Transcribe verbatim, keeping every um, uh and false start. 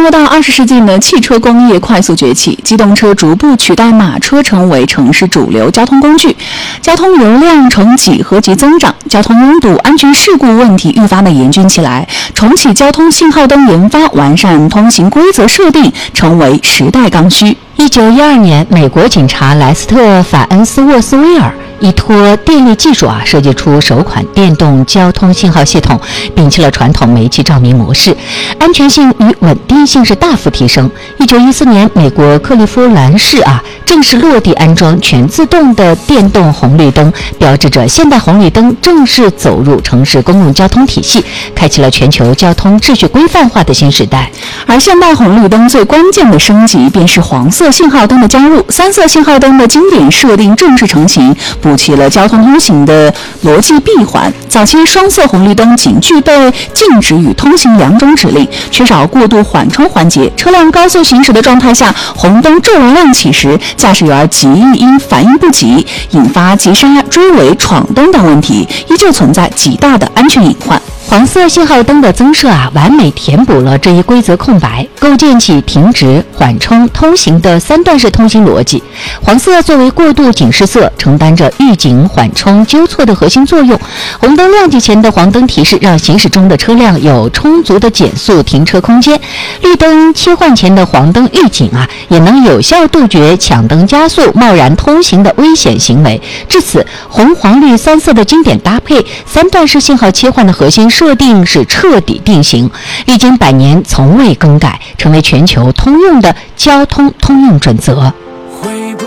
入到二十世纪呢，汽车工业快速崛起，机动车逐步取代马车成为城市主流交通工具，交通流量呈几何级增长，交通拥堵、安全事故问题愈发的严峻起来。重启交通信号灯研发，完善通行规则设定，成为时代刚需。 一九一二年，美国警察莱斯特·法恩斯沃斯威尔依托电力技术啊，设计出首款电动交通信号系统，摒弃了传统煤气照明模式，安全性与稳定性是大幅提升。一九一四年，美国克利夫兰市啊正式落地安装全自动的电动红绿灯，标志着现代红绿灯正式走入城市公共交通体系，开启了全球交通秩序规范化的新时代。 而现代红绿灯最关键的升级便是黄色信号灯的加入，三色信号灯的经典设定正式成型，补齐了交通通行的逻辑闭环。早期双色红绿灯仅具备静止与通行两种指令，缺少过渡缓冲环节，车辆高速行驶的状态下，红灯骤然亮起时，驾驶员极易因反应不及，引发急刹、追尾、闯灯等问题，依旧存在极大的安全隐患。 黄色信号灯的增设啊，完美填补了这一规则空白，构建起停止、缓冲、通行的三段式通行逻辑。黄色作为过渡警示色，承担着预警、缓冲、纠错的核心作用。红灯亮起前的黄灯提示，让行驶中的车辆有充足的减速停车空间；绿灯切换前的黄灯预警啊，也能有效杜绝抢灯加速、贸然通行的危险行为。至此，红、黄、绿三色的经典搭配，三段式信号切换的核心设定是彻底定型，历经百年从未更改，成为全球通用的交通通用准则。